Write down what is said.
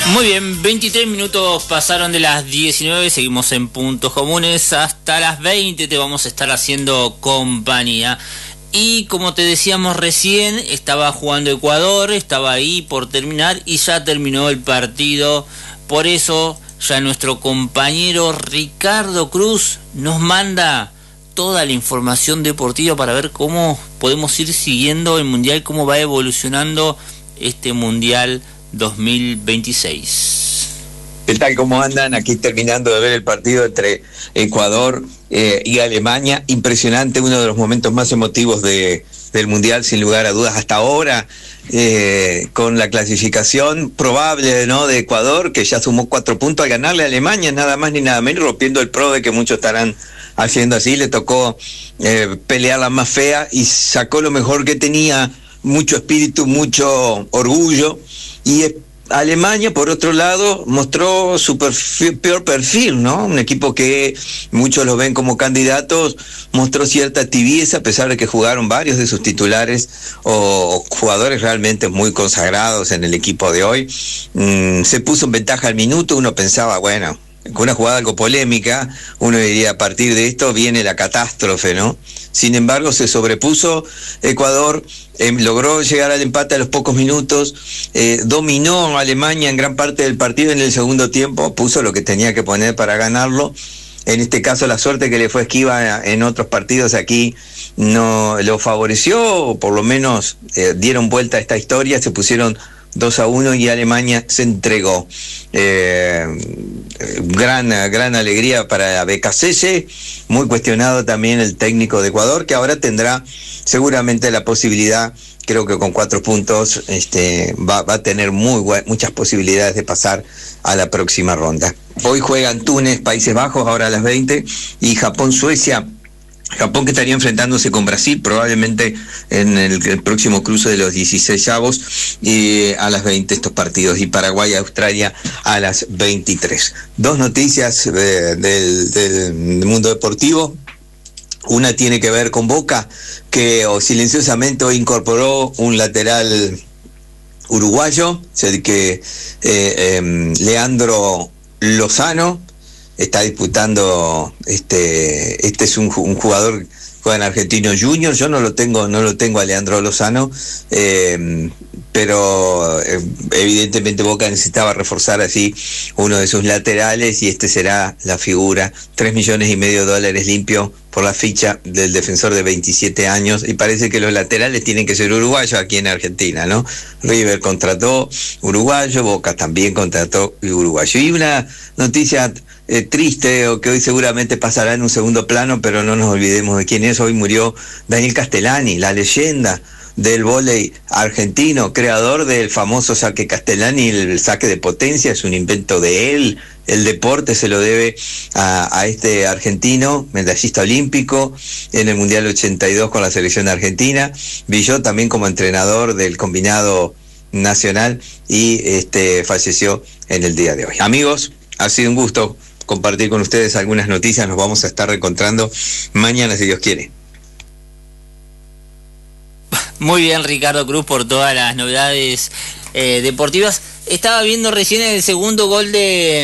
Muy bien, 23 minutos pasaron de las 19, seguimos en Puntos Comunes, hasta las 20 te vamos a estar haciendo compañía. Y como te decíamos recién, estaba jugando Ecuador, estaba ahí por terminar y ya terminó el partido. Por eso ya nuestro compañero Ricardo Cruz nos manda toda la información deportiva para ver cómo podemos ir siguiendo el Mundial, cómo va evolucionando este Mundial 2026. ¿Qué tal? ¿Cómo andan? Aquí terminando de ver el partido entre Ecuador y Alemania. Impresionante, uno de los momentos más emotivos del Mundial, sin lugar a dudas, hasta ahora, con la clasificación probable, ¿no?, de Ecuador, que ya sumó 4 puntos al ganarle a Alemania, nada más ni nada menos, rompiendo el PRODE que muchos estarán haciendo así. Le tocó pelear la más fea y sacó lo mejor que tenía, mucho espíritu, mucho orgullo. Y Alemania, por otro lado, mostró su peor perfil, ¿no? Un equipo que muchos lo ven como candidatos, mostró cierta tibieza, a pesar de que jugaron varios de sus titulares o jugadores realmente muy consagrados en el equipo de hoy. Se puso en ventaja al minuto, uno pensaba, bueno, con una jugada algo polémica, uno diría, a partir de esto viene la catástrofe, ¿no? Sin embargo, se sobrepuso Ecuador, logró llegar al empate a los pocos minutos, dominó a Alemania en gran parte del partido. En el segundo tiempo puso lo que tenía que poner para ganarlo. En este caso, la suerte que le fue esquiva en otros partidos aquí no lo favoreció, o por lo menos dieron vuelta a esta historia, se pusieron 2-1 y Alemania se entregó. Gran alegría para BKC, muy cuestionado también el técnico de Ecuador, que ahora tendrá seguramente la posibilidad, creo que con 4 puntos va a tener muchas posibilidades de pasar a la próxima ronda. Hoy juegan Túnez, Países Bajos, ahora a las 20, y Japón-Suecia. Japón, que estaría enfrentándose con Brasil probablemente en el próximo cruce de los 16avos, y a las 20 estos partidos, y Paraguay-Australia a las 23. Dos noticias del mundo deportivo. Una tiene que ver con Boca, que silenciosamente hoy incorporó un lateral uruguayo, que Leandro Lozano. Está disputando, este es un jugador que juega en Argentino Junior. Yo no lo tengo a Leandro Lozano, pero evidentemente Boca necesitaba reforzar así uno de sus laterales, y será la figura. $3,5 millones limpios por la ficha del defensor de 27 años, y parece que los laterales tienen que ser uruguayos aquí en Argentina, ¿no? River contrató uruguayo, Boca también contrató uruguayo. Y una noticia triste, o que hoy seguramente pasará en un segundo plano, pero no nos olvidemos de quién es. Hoy murió Daniel Castellani, la leyenda del vóley argentino, creador del famoso saque Castellani, el saque de potencia. Es un invento de él. El deporte se lo debe a este argentino, medallista olímpico en el Mundial 82 con la selección argentina. Brilló también como entrenador del combinado nacional y falleció en el día de hoy. Amigos, ha sido un gusto compartir con ustedes algunas noticias. Nos vamos a estar reencontrando mañana, si Dios quiere. Muy bien, Ricardo Cruz, por todas las novedades deportivas. Estaba viendo recién el segundo gol de